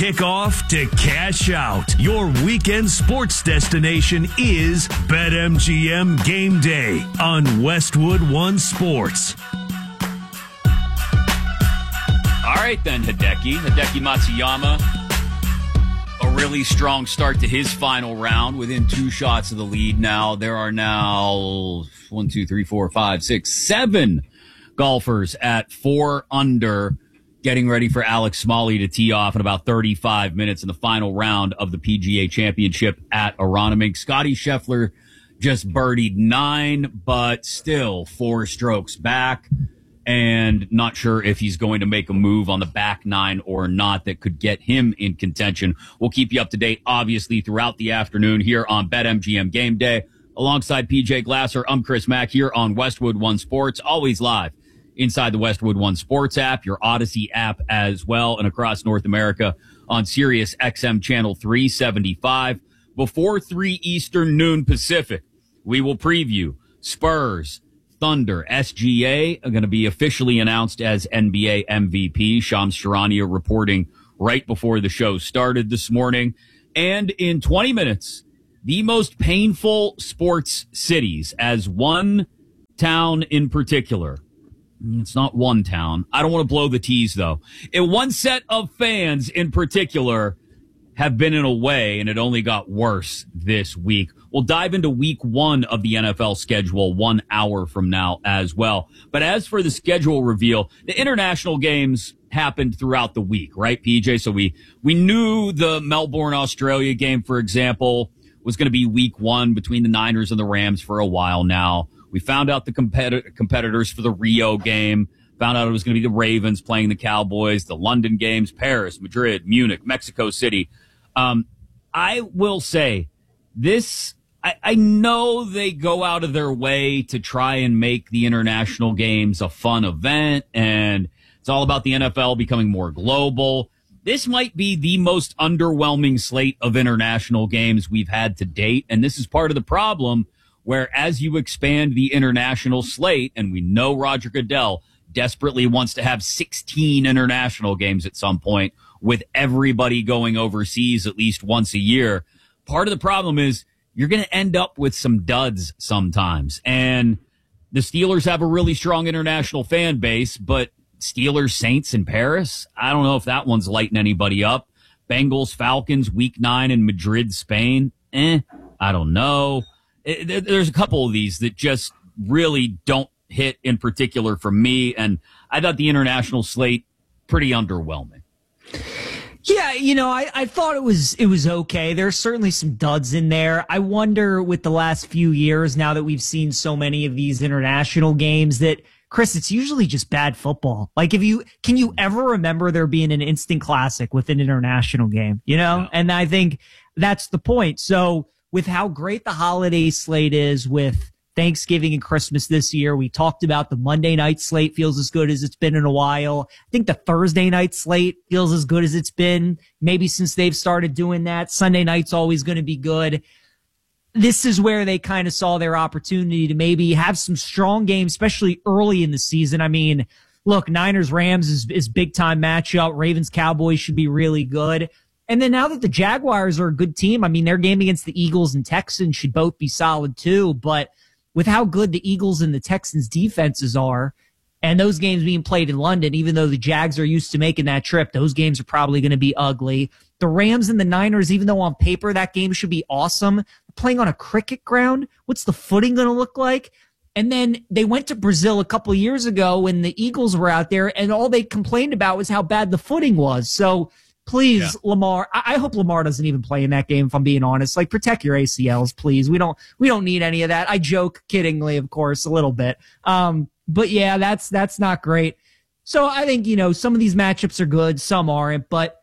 kickoff to cash out. Your weekend sports destination is BetMGM Game Day on Westwood One Sports. All right, then, Hideki Matsuyama. A really strong start to his final round within 2 shots of the lead now. There are now 7 golfers at 4 under, getting ready for Alex Smalley to tee off in about 35 minutes in the final round of the PGA Championship at Aronimink. Scotty Scheffler just birdied 9, but still 4 strokes back, and not sure if he's going to make a move on the back 9 or not that could get him in contention. We'll keep you up to date, obviously, throughout the afternoon here on BetMGM Game Day. Alongside PJ Glasser, I'm Chris Mack here on Westwood One Sports, always live inside the Westwood One Sports app, your Odyssey app as well, and across North America on Sirius XM Channel 375. Before 3 Eastern, noon Pacific, we will preview Spurs, Thunder. SGA are going to be officially announced as NBA MVP. Shams Charania reporting right before the show started this morning. And in 20 minutes, the most painful sports cities, as one town in particular. It's not one town. I don't want to blow the tease, though. And one set of fans in particular have been in a way, and it only got worse this week. We'll dive into week 1 of the NFL schedule 1 hour from now as well. But as for the schedule reveal, the international games happened throughout the week, right, PJ? So we knew the Melbourne, Australia game, for example, was going to be week 1 between the Niners and the Rams for a while now. We found out the competitors for the Rio game, found out it was going to be the Ravens playing the Cowboys, the London games, Paris, Madrid, Munich, Mexico City. I will say this, I know they go out of their way to try and make the international games a fun event, and it's all about the NFL becoming more global. This might be the most underwhelming slate of international games we've had to date, and this is part of the problem where as you expand the international slate, and we know Roger Goodell desperately wants to have 16 international games at some point with everybody going overseas at least once a year. Part of the problem is you're going to end up with some duds sometimes. And the Steelers have a really strong international fan base, but Steelers, Saints in Paris, I don't know if that one's lighting anybody up. Bengals, Falcons, week 9 in Madrid, Spain. I don't know. There's a couple of these that just really don't hit in particular for me. And I thought the international slate pretty underwhelming. Yeah, I thought it was okay. There's certainly some duds in there. I wonder with the last few years, now that we've seen so many of these international games, that, Chris, it's usually just bad football. Like, can you ever remember there being an instant classic with an international game, No. And I think that's the point. So with how great the holiday slate is with Thanksgiving and Christmas this year, we talked about the Monday night slate feels as good as it's been in a while. I think the Thursday night slate feels as good as it's been maybe since they've started doing that. Sunday night's always going to be good. This is where they kind of saw their opportunity to maybe have some strong games, especially early in the season. I mean, look, Niners-Rams is big-time matchup. Ravens-Cowboys should be really good. And then now that the Jaguars are a good team, I mean, their game against the Eagles and Texans should both be solid too. But with how good the Eagles and the Texans defenses are, and those games being played in London, even though the Jags are used to making that trip, those games are probably going to be ugly. The Rams and the Niners, even though on paper that game should be awesome, playing on a cricket ground, what's the footing going to look like? And then they went to Brazil a couple of years ago when the Eagles were out there, and all they complained about was how bad the footing was. So please, Lamar, I hope Lamar doesn't even play in that game, if I'm being honest. Like, protect your ACLs, please. We don't need any of that. I joke kiddingly, of course, a little bit. But yeah, that's not great. So I think, some of these matchups are good, some aren't, but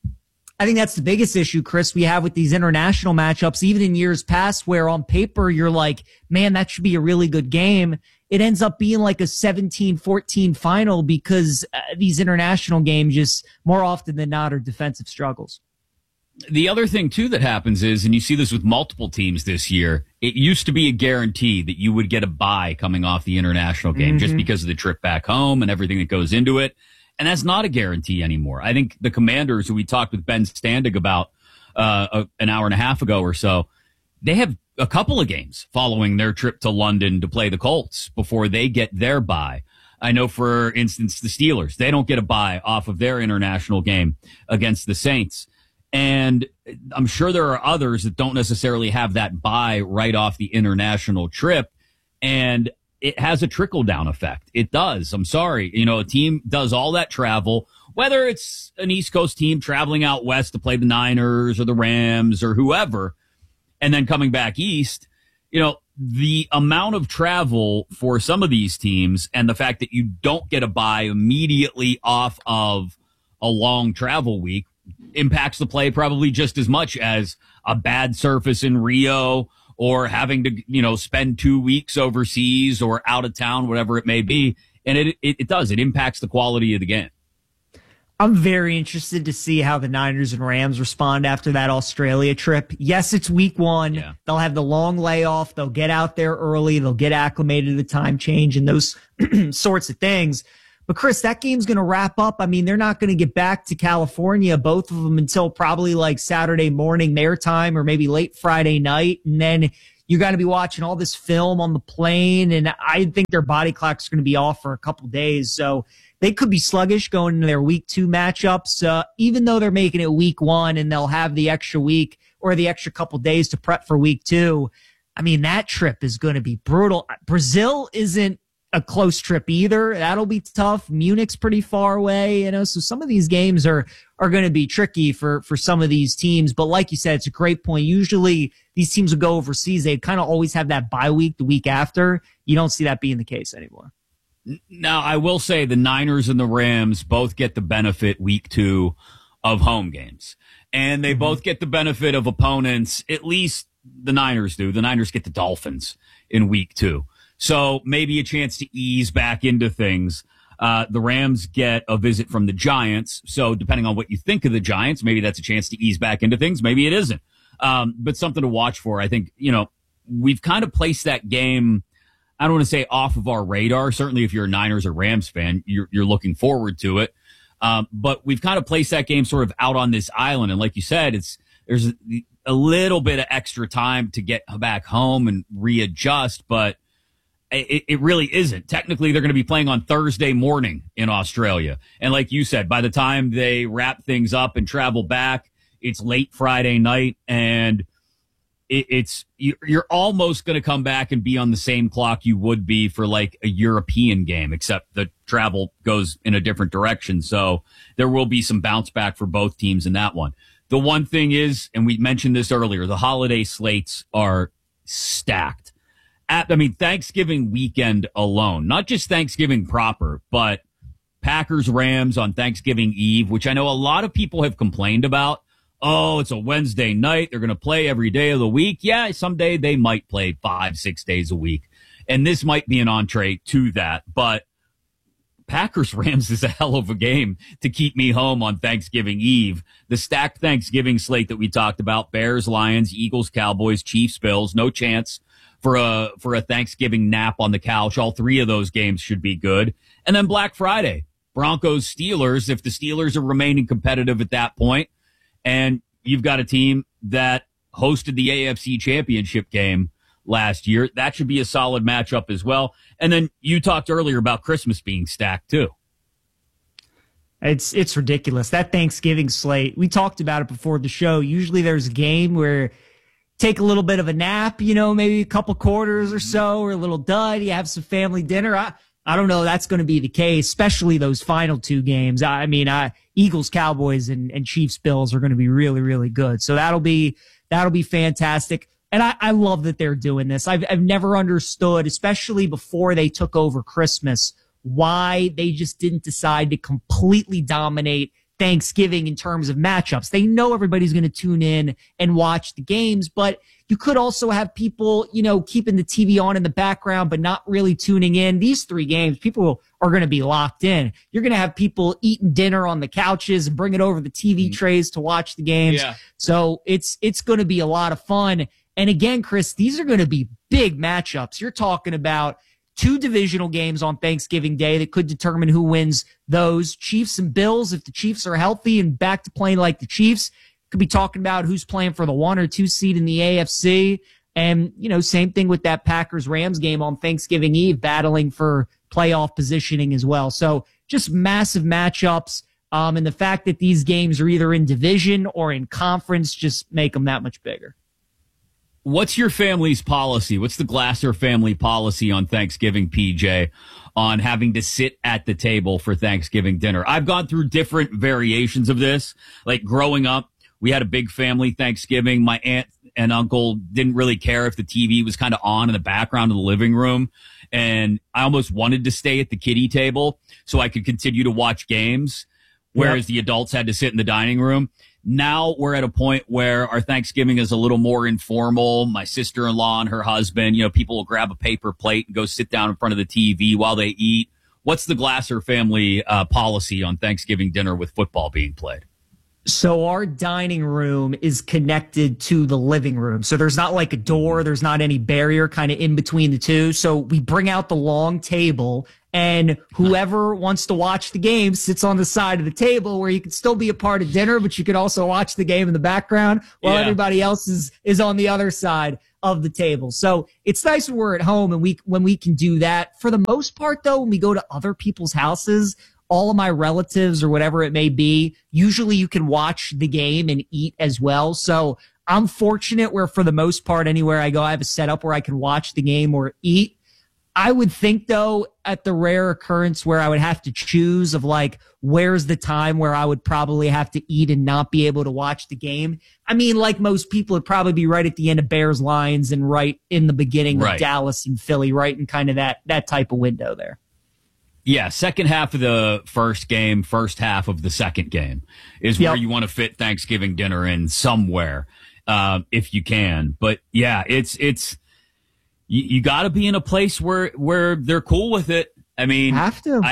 I think that's the biggest issue, Chris, we have with these international matchups, even in years past, where on paper you're like, man, that should be a really good game. It ends up being like a 17-14 final because these international games just more often than not are defensive struggles. The other thing, too, that happens is, and you see this with multiple teams this year, it used to be a guarantee that you would get a bye coming off the international game just because of the trip back home and everything that goes into it. And that's not a guarantee anymore. I think the Commanders, who we talked with Ben Standig about an hour and a half ago or so, they have a couple of games following their trip to London to play the Colts before they get their bye. I know, for instance, the Steelers, they don't get a bye off of their international game against the Saints. And I'm sure there are others that don't necessarily have that bye right off the international trip. And it has a trickle-down effect. It does. I'm sorry. A team does all that travel, whether it's an East Coast team traveling out west to play the Niners or the Rams or whoever, and then coming back east. The amount of travel for some of these teams and the fact that you don't get a bye immediately off of a long travel week impacts the play probably just as much as a bad surface in Rio, or having to, spend 2 weeks overseas or out of town, whatever it may be. And it does. It impacts the quality of the game. I'm very interested to see how the Niners and Rams respond after that Australia trip. Yes, it's week 1. Yeah. They'll have the long layoff. They'll get out there early. They'll get acclimated to the time change and those sorts of things. But Chris, that game's going to wrap up. I mean, they're not going to get back to California, both of them, until probably like Saturday morning their time, or maybe late Friday night. And then you got to be watching all this film on the plane. And I think their body clock's going to be off for a couple days. So they could be sluggish going into their week 2 matchups, even though they're making it week 1 and they'll have the extra week or the extra couple days to prep for week 2. I mean, that trip is going to be brutal. Brazil isn't a close trip either. That'll be tough. Munich's pretty far away, so some of these games are going to be tricky for some of these teams. But like you said, it's a great point. Usually these teams will go overseas. They kind of always have that bye week the week after. You don't see that being the case anymore. Now, I will say the Niners and the Rams both get the benefit week 2 of home games. And they both get the benefit of opponents, at least the Niners do. The Niners get the Dolphins in week 2. So maybe a chance to ease back into things. The Rams get a visit from the Giants. So depending on what you think of the Giants, maybe that's a chance to ease back into things. Maybe it isn't. But something to watch for. I think, we've kind of placed that game, I don't want to say off of our radar. Certainly if you're a Niners or Rams fan, you're looking forward to it. But we've kind of placed that game sort of out on this island. And like you said, there's a little bit of extra time to get back home and readjust, but it really isn't. Technically, they're going to be playing on Thursday morning in Australia. And like you said, by the time they wrap things up and travel back, it's late Friday night, and you're almost going to come back and be on the same clock you would be for like a European game, except the travel goes in a different direction. So there will be some bounce back for both teams in that one. The one thing is, and we mentioned this earlier, the holiday slates are stacked. Thanksgiving weekend alone, not just Thanksgiving proper, but Packers Rams on Thanksgiving Eve, which I know a lot of people have complained about. Oh, it's a Wednesday night. They're going to play every day of the week. Yeah, someday they might play 5-6 days a week. And this might be an entree to that. But Packers Rams is a hell of a game to keep me home on Thanksgiving Eve. The stacked Thanksgiving slate that we talked about, Bears, Lions, Eagles, Cowboys, Chiefs, Bills, no chance for a Thanksgiving nap on the couch. All 3 of those games should be good. And then Black Friday, Broncos, Steelers, if the Steelers are remaining competitive at that point, and you've got a team that hosted the AFC Championship game last year, that should be a solid matchup as well. And then you talked earlier about Christmas being stacked too. It's ridiculous. That Thanksgiving slate, we talked about it before the show. Usually there's a game where take a little bit of a nap, maybe a couple quarters or so, or a little dud. You have some family dinner. I don't know. That's going to be the case, especially those final 2 games. Eagles, Cowboys, and Chiefs, Bills are going to be really, really good. So that'll be fantastic. And I love that they're doing this. I've never understood, especially before they took over Christmas, why they just didn't decide to completely dominate Thanksgiving in terms of matchups. They know everybody's going to tune in and watch the games, but you could also have people, keeping the TV on in the background, but not really tuning in. These 3 games, people are going to be locked in. You're going to have people eating dinner on the couches and bring it over the TV trays to watch the games. Yeah. So it's going to be a lot of fun. And again, Chris, these are going to be big matchups. You're talking about 2 divisional games on Thanksgiving Day that could determine who wins those. Chiefs and Bills, if the Chiefs are healthy and back to playing like the Chiefs, could be talking about who's playing for the 1 or 2 seed in the AFC. And, same thing with that Packers-Rams game on Thanksgiving Eve, battling for playoff positioning as well. So just massive matchups. And the fact that these games are either in division or in conference just make them that much bigger. What's your family's policy? What's the Glasser family policy on Thanksgiving, PJ, on having to sit at the table for Thanksgiving dinner? I've gone through different variations of this. Like growing up, we had a big family Thanksgiving. My aunt and uncle didn't really care if the TV was kind of on in the background of the living room. And I almost wanted to stay at the kiddie table so I could continue to watch games, whereas the adults had to sit in the dining room. Now we're at a point where our Thanksgiving is a little more informal. My sister-in-law and her husband, people will grab a paper plate and go sit down in front of the TV while they eat. What's the Glasser family policy on Thanksgiving dinner with football being played? So our dining room is connected to the living room. So there's not like a door. There's not any barrier kind of in between the two. So we bring out the long table and whoever wants to watch the game sits on the side of the table where you can still be a part of dinner, but you could also watch the game in the background while everybody else is on the other side of the table. So it's nice when we're at home and when we can do that. For the most part, though, when we go to other people's houses, all of my relatives or whatever it may be, usually you can watch the game and eat as well. So I'm fortunate where for the most part, anywhere I go, I have a setup where I can watch the game or eat. I would think, though, at the rare occurrence where I would have to choose of like, where's the time where I would probably have to eat and not be able to watch the game. I mean, like most people, it'd probably be right at the end of Bears Lions and right in the beginning of Dallas and Philly, right in kind of that type of window there. Yeah, second half of the first game, first half of the second game is where you want to fit Thanksgiving dinner in somewhere, if you can. But yeah, it's you got to be in a place where they're cool with it. I mean, have to.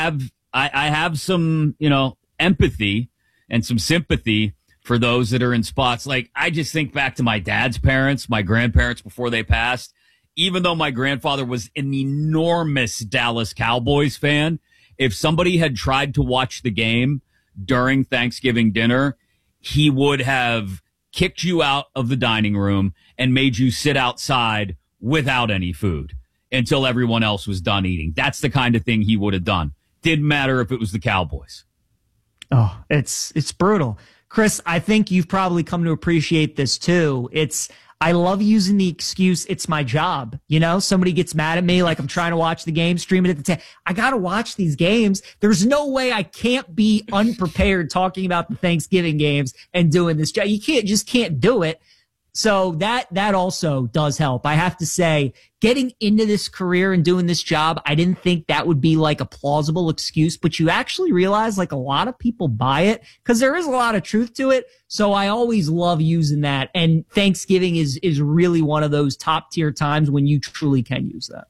I have some empathy and some sympathy for those that are in spots. Like I just think back to my dad's parents, my grandparents before they passed. Even though my grandfather was an enormous Dallas Cowboys fan, if somebody had tried to watch the game during Thanksgiving dinner, he would have kicked you out of the dining room and made you sit outside without any food until everyone else was done eating. That's the kind of thing he would have done. Didn't matter if it was the Cowboys. Oh, it's brutal. Chris, I think you've probably come to appreciate this too. I love using the excuse, it's my job. Somebody gets mad at me like I'm trying to watch the game, stream it at the time. I got to watch these games. There's no way I can't be unprepared talking about the Thanksgiving games and doing this job. You can't do it. So that also does help. I have to say, getting into this career and doing this job, I didn't think that would be like a plausible excuse, but you actually realize like a lot of people buy it because there is a lot of truth to it. So I always love using that. And Thanksgiving is really one of those top tier times when you truly can use that.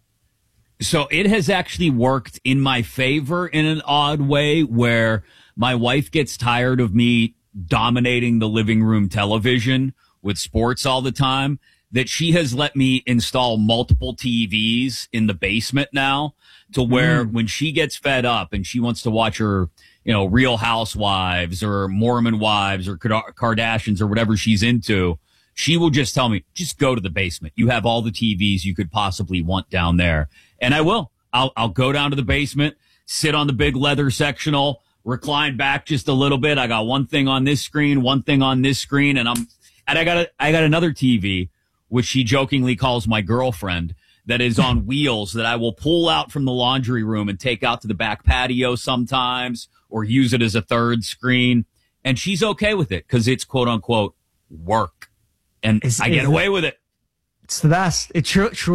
So it has actually worked in my favor in an odd way where my wife gets tired of me dominating the living room television with sports all the time, that she has let me install multiple TVs in the basement now to where when she gets fed up and she wants to watch her, Real Housewives or Mormon Wives or Kardashians or whatever she's into, she will just tell me, just go to the basement. You have all the TVs you could possibly want down there. And I will. I'll go down to the basement, sit on the big leather sectional, recline back just a little bit. I got one thing on this screen, one thing on this screen, and I got another TV, which she jokingly calls my girlfriend, that is on wheels that I will pull out from the laundry room and take out to the back patio sometimes or use it as a third screen. And she's okay with it because it's quote unquote work. And I get away with it. It's the best. It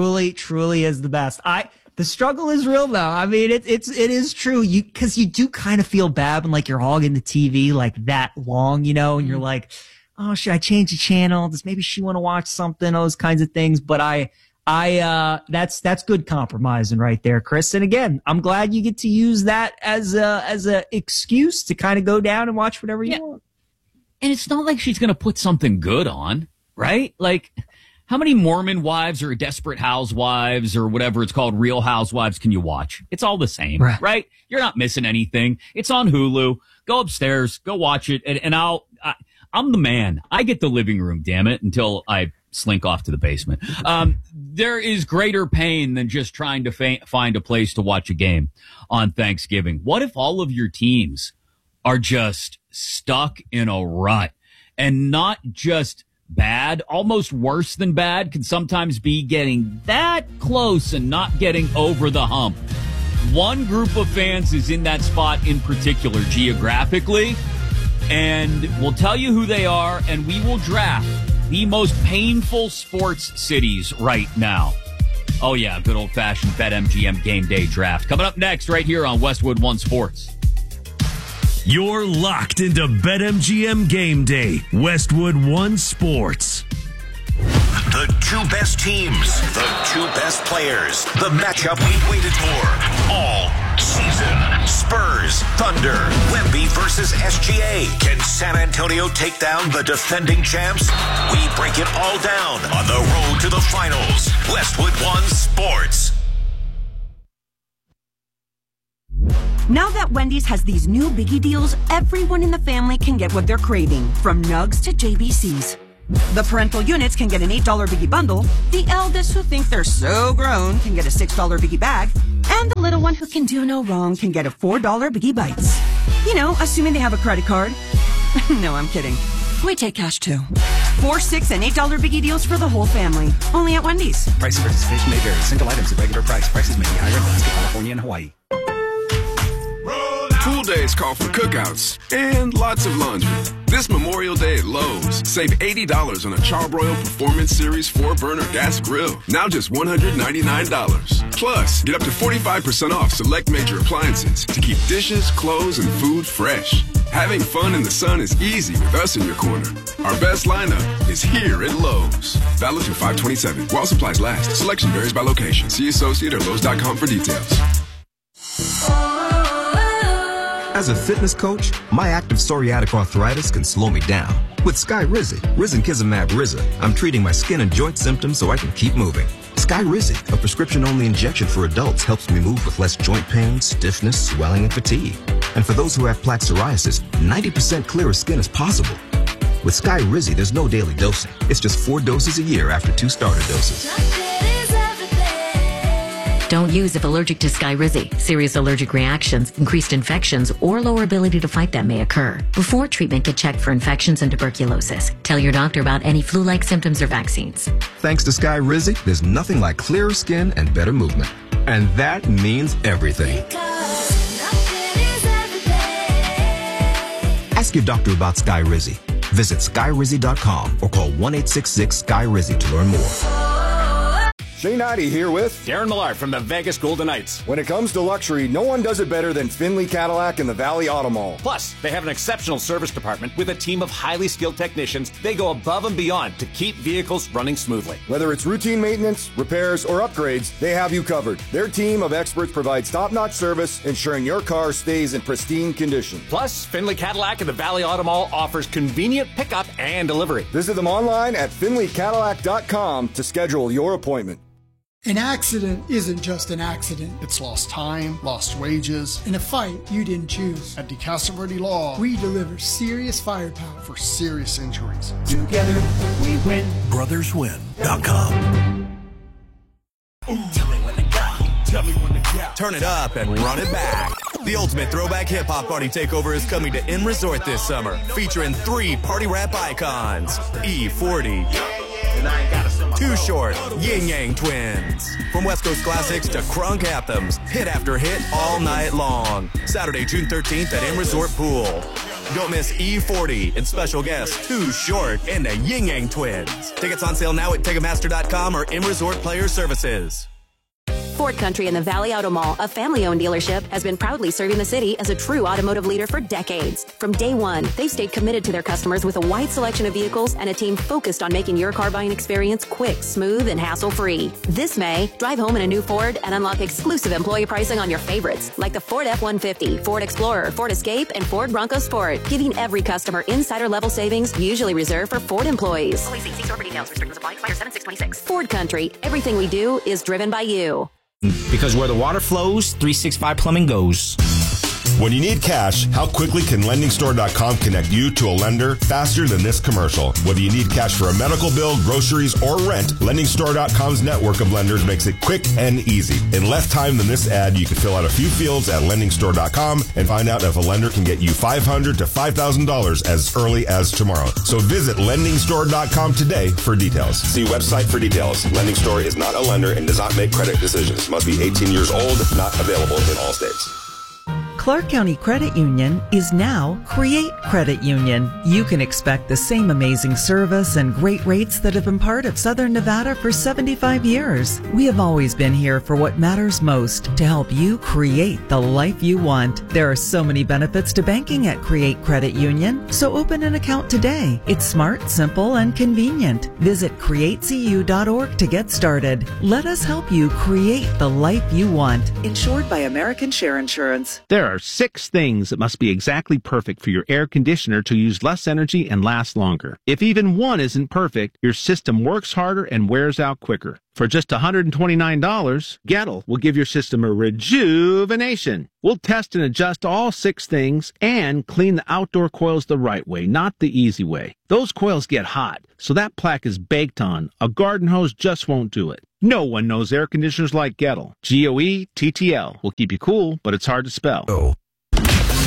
truly is the best. The struggle is real though. I mean, it is true. Cause you do kind of feel bad when like you're hogging the TV like that long, and you're like, oh, should I change the channel? Does maybe she want to watch something? Those kinds of things. But that's good compromising right there, Chris. And again, I'm glad you get to use that as a excuse to kind of go down and watch whatever you want. And it's not like she's going to put something good on, right? Like, How many Mormon wives or Desperate Housewives or whatever it's called, Real Housewives, can you watch? It's all the same, right? You're not missing anything. It's on Hulu. Go upstairs, go watch it, and I'm the man. I get the living room, damn it, until I slink off to the basement. There is greater pain than just trying to find a place to watch a game on Thanksgiving. What if all of your teams are just stuck in a rut, and not just bad, almost worse than bad, can sometimes be getting that close and not getting over the hump? One group of fans is in that spot in particular geographically, and we'll tell you who they are, and we will draft the most painful sports cities right now. Oh yeah, good old-fashioned BetMGM game day draft. Coming up next right here on Westwood One Sports. You're locked into BetMGM Game Day, Westwood One Sports. The two best teams, the two best players, the matchup we've waited for all season. Spurs, Thunder, Wemby versus SGA. Can San Antonio take down the defending champs? We break it all down on the road to the finals. Westwood One Sports. Now that Wendy's has these new biggie deals, everyone in the family can get what they're craving, from nugs to JBCs. The parental units can get an $8 biggie bundle, the eldest who think they're so grown can get a $6 biggie bag, and the little one who can do no wrong can get a $4 biggie bites. You know, assuming they have a credit card. No, I'm kidding. We take cash too. $4, $6, and $8 biggie deals for the whole family. Only at Wendy's. Price and participation may vary. Single items at regular price. Prices may be higher in Alaska, California, and Hawaii. Pool days call for cookouts and lots of laundry. This Memorial Day at Lowe's, save $80 on a Charbroil Performance Series 4-burner gas grill. Now just $199. Plus, get up to 45% off select major appliances to keep dishes, clothes, and food fresh. Having fun in the sun is easy with us in your corner. Our best lineup is here at Lowe's. Valid through 5/27. While supplies last. Selection varies by location. See associate or Lowe's.com for details. As a fitness coach, my active psoriatic arthritis can slow me down. With Skyrizi, Risankizumab Riza, I'm treating my skin and joint symptoms so I can keep moving. Skyrizi, a prescription-only injection for adults, helps me move with less joint pain, stiffness, swelling, and fatigue. And for those who have plaque psoriasis, 90% clearer skin is possible. With Skyrizi, there's no daily dosing. It's just 4 doses a year after 2 starter doses. Don't use if allergic to Skyrizi. Serious allergic reactions, increased infections, or lower ability to fight them may occur. Before treatment, get checked for infections and tuberculosis. Tell your doctor about any flu-like symptoms or vaccines. Thanks to Skyrizi, there's nothing like clearer skin and better movement. And that means everything. Ask your doctor about Skyrizi. Visit Skyrizi.com or call 1-866-SKY-RIZZI to learn more. Shane Ivey here with Darren Millard from the Vegas Golden Knights. When it comes to luxury, no one does it better than Finley Cadillac and the Valley Auto Mall. Plus, they have an exceptional service department with a team of highly skilled technicians. They go above and beyond to keep vehicles running smoothly. Whether it's routine maintenance, repairs, or upgrades, they have you covered. Their team of experts provides top-notch service, ensuring your car stays in pristine condition. Plus, Finley Cadillac and the Valley Auto Mall offers convenient pickup and delivery. Visit them online at finleycadillac.com to schedule your appointment. An accident isn't just an accident. It's lost time, lost wages, and a fight you didn't choose. At DeCastroverde Law, we deliver serious firepower for serious injuries. Together, we win. BrothersWin.com. Turn it up and run it back. The ultimate throwback hip-hop party takeover is coming to M Resort this summer, featuring 3 party rap icons, E40, Too Short, Yin Yang Twins. From West Coast classics to crunk anthems, hit after hit all night long. Saturday, June 13th at M Resort Pool. Don't miss E40 and special guests Too Short and the Yin Yang Twins. Tickets on sale now at Ticketmaster.com or M Resort Player Services. Ford Country in the Valley Auto Mall, a family-owned dealership, has been proudly serving the city as a true automotive leader for decades. From day one, they've stayed committed to their customers with a wide selection of vehicles and a team focused on making your car buying experience quick, smooth, and hassle-free. This May, drive home in a new Ford and unlock exclusive employee pricing on your favorites, like the Ford F-150, Ford Explorer, Ford Escape, and Ford Bronco Sport, giving every customer insider-level savings usually reserved for Ford employees. Only see store for details. Restrictions apply. Expire 7/6/26. Ford Country. Everything we do is driven by you. Because where the water flows, 365 Plumbing goes. When you need cash, how quickly can LendingStore.com connect you to a lender faster than this commercial? Whether you need cash for a medical bill, groceries, or rent, LendingStore.com's network of lenders makes it quick and easy. In less time than this ad, you can fill out a few fields at LendingStore.com and find out if a lender can get you $500 to $5,000 as early as tomorrow. So visit LendingStore.com today for details. See website for details. Lending Store is not a lender and does not make credit decisions. Must be 18 years old, not available in all states. Clark County Credit Union is now Create Credit Union. You can expect the same amazing service and great rates that have been part of Southern Nevada for 75 years. We have always been here for what matters most, to help you create the life you want. There are so many benefits to banking at Create Credit Union, so open an account today. It's smart, simple, and convenient. Visit createcu.org to get started. Let us help you create the life you want. Insured by American Share Insurance. There are 6 things that must be exactly perfect for your air conditioner to use less energy and last longer. If even one isn't perfect, your system works harder and wears out quicker. For just $129, Gettle will give your system a rejuvenation. We'll test and adjust all 6 things and clean the outdoor coils the right way, not the easy way. Those coils get hot, so that plaque is baked on. A garden hose just won't do it. No one knows air conditioners like Gettle. Goettl will keep you cool, but it's hard to spell.